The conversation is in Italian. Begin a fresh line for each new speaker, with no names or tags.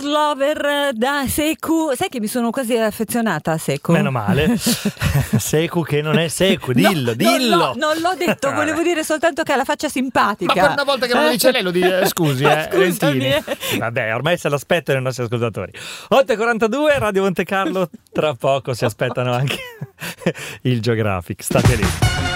Lover da Seku. Sai che mi sono quasi affezionata a Seku?
Meno male. Seku che non è Seku, dillo.
Non l'ho detto, volevo dire soltanto che ha la faccia simpatica.
Ma per una volta che me lo dice lei lo dice, scusi,
Scusami.
Vabbè, ormai se l'aspettano i nostri ascoltatori. 8:42, Radio Monte Carlo, tra poco si aspettano anche il Geographic. State lì.